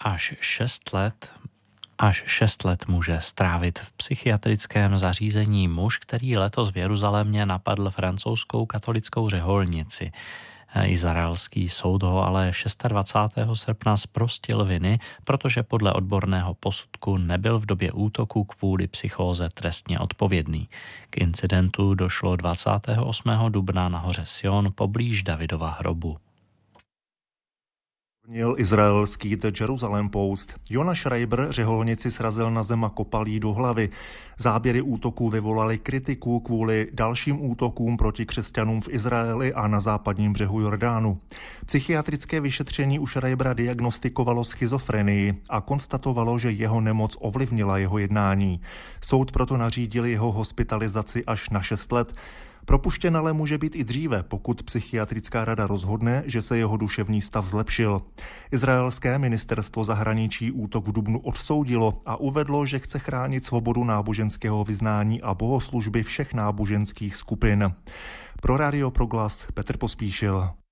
Až 6 let může strávit v psychiatrickém zařízení muž, který letos v Jeruzalémě napadl francouzskou katolickou řeholnici. Izraelský soud ho ale 26. srpna zprostil viny, protože podle odborného posudku nebyl v době útoku kvůli psychóze trestně odpovědný. K incidentu došlo 28. dubna na hoře Sion poblíž Davidova hrobu. Izraelský The Jerusalem Post. Jona Schreiber řeholnici srazil na zem a kopal jí do hlavy. Záběry útoků vyvolaly kritiku kvůli dalším útokům proti křesťanům v Izraeli a na západním břehu Jordánu. Psychiatrické vyšetření u Schreibera diagnostikovalo schizofrenii a konstatovalo, že jeho nemoc ovlivnila jeho jednání. Soud proto nařídil jeho hospitalizaci až na 6 let. Propuštěn ale může být i dříve, pokud psychiatrická rada rozhodne, že se jeho duševní stav zlepšil. Izraelské ministerstvo zahraničí útok v dubnu odsoudilo a uvedlo, že chce chránit svobodu náboženského vyznání a bohoslužby všech náboženských skupin. Pro Rádio Proglas Petr Pospíšil.